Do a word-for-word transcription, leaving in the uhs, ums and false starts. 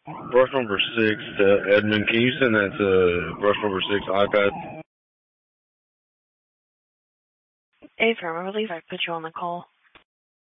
Brush number six to Edmund. Can you send that to brush number six iPad? Affirm, I believe I put you on the call.